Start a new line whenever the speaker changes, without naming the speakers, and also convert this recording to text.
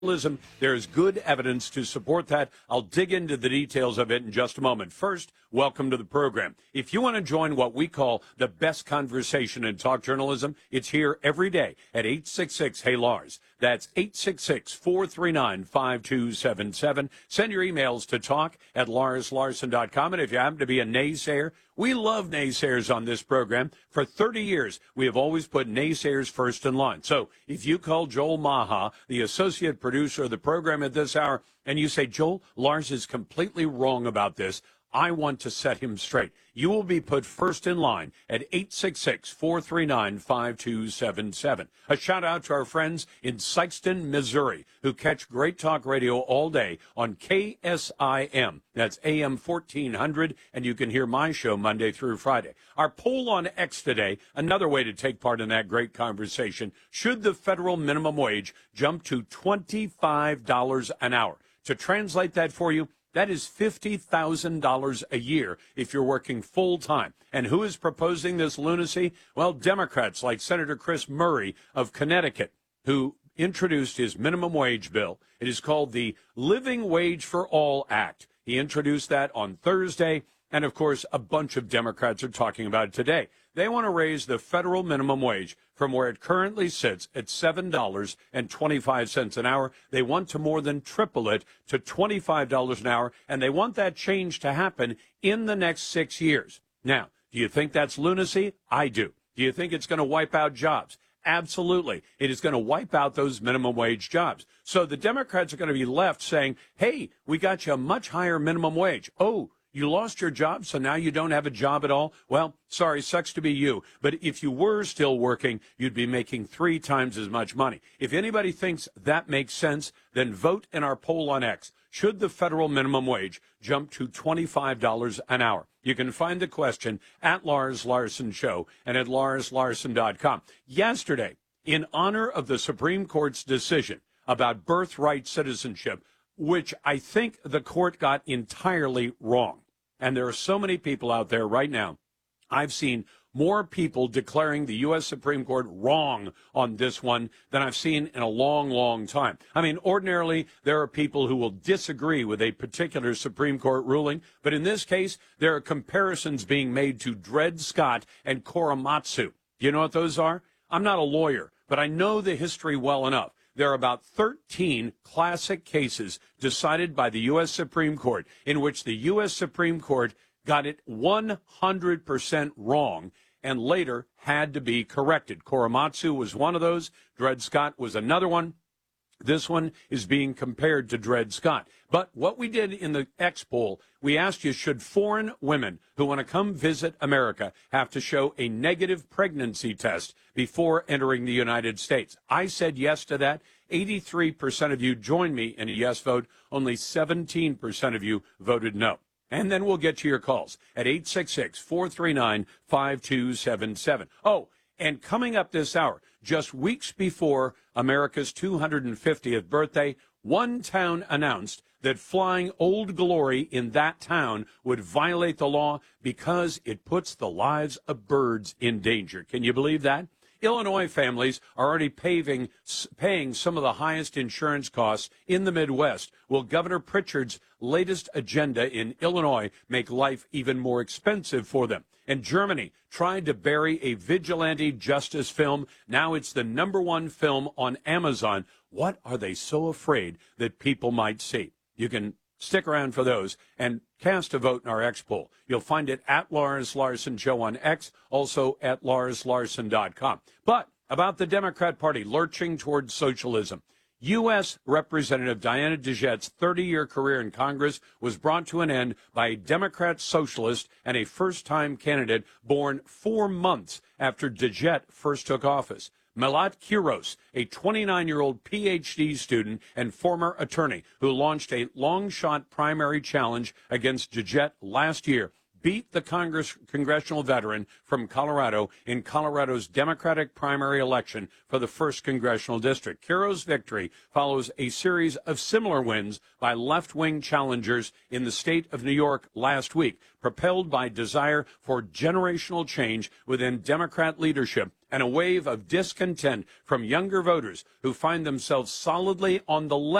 There's good evidence to support that. I'll dig into the details of it in just a moment. First, welcome to the program. If you want to join what we call the best conversation in talk journalism, it's here every day at 866-HEY-LARS. That's 866-439-5277. Send your emails to talk@larslarson.com. And if you happen to be a naysayer, we love naysayers on this program. For 30 years, we have always put naysayers first in line. So if you call Joel Maha, the associate producer of the program at this hour, and you say, Joel, Lars is completely wrong about this, I want to set him straight, you will be put first in line at 866-439-5277. A shout out to our friends in Sikeston, Missouri, who catch Great Talk Radio all day on KSIM. That's AM 1400, and you can hear my show Monday through Friday. Our poll on X today, another way to take part in that great conversation: should the federal minimum wage jump to $25 an hour? To translate that for you, that is $50,000 a year if you're working full-time. And who is proposing this lunacy? Well, Democrats like Senator Chris Murray of Connecticut, who introduced his minimum wage bill. It is called the Living Wage for All Act. He introduced that on Thursday, and, of course, a bunch of Democrats are talking about it today. They want to raise the federal minimum wage from where it currently sits at $7.25 an hour. They want to more than triple it to $25 an hour, and they want that change to happen in the next 6 years. Now, do you think that's lunacy? I do. Do you think it's going to wipe out jobs? Absolutely. It is going to wipe out those minimum wage jobs. So the Democrats are going to be left saying, hey, we got you a much higher minimum wage. Oh, you lost your job, so now you don't have a job at all? Well, sorry, sucks to be you. But if you were still working, you'd be making 3 times as much money. If anybody thinks that makes sense, then vote in our poll on X. Should the federal minimum wage jump to $25 an hour? You can find the question at Lars Larson Show and at larslarson.com. Yesterday, in honor of the Supreme Court's decision about birthright citizenship, which I think the court got entirely wrong. And there are so many people out there right now. I've seen more people declaring the U.S. Supreme Court wrong on this one than I've seen in a long, long time. I mean, ordinarily, there are people who will disagree with a particular Supreme Court ruling. But in this case, there are comparisons being made to Dred Scott and Korematsu. Do you know what those are? I'm not a lawyer, but I know the history well enough. There are about 13 classic cases decided by the U.S. Supreme Court in which the U.S. Supreme Court got it 100% wrong and later had to be corrected. Korematsu was one of those. Dred Scott was another one. This one is being compared to Dred Scott. But what we did in the X poll, we asked you, should foreign women who want to come visit America have to show a negative pregnancy test before entering the United States? I said yes to that. 83% of you joined me in a yes vote. Only 17% of you voted no. And then we'll get to your calls at 866-439-5277. Oh, and coming up this hour, just weeks before America's 250th birthday, one town announced that flying Old Glory in that town would violate the law because it puts the lives of birds in danger. Can you believe that? Illinois families are already paying some of the highest insurance costs in the Midwest. Will Governor Pritchard's latest agenda in Illinois make life even more expensive for them? And Germany tried to bury a vigilante justice film. Now it's the #1 film on Amazon. What are they so afraid that people might see? You can stick around for those and cast a vote in our X poll. You'll find it at Lars Larson Show on X, also at larslarson.com. But about the Democrat Party lurching towards socialism. U.S. Representative Diana DeJett's 30-year career in Congress was brought to an end by a Democrat socialist and a first-time candidate born 4 months after DeJett first took office. Melat Kiros, a 29-year-old Ph.D. student and former attorney who launched a long-shot primary challenge against DeJett last year, beat the congressional veteran from Colorado in Colorado's Democratic primary election for the 1st Congressional District. Quiro's victory follows a series of similar wins by left-wing challengers in the state of New York last week, propelled by desire for generational change within Democrat leadership and a wave of discontent from younger voters who find themselves solidly on the left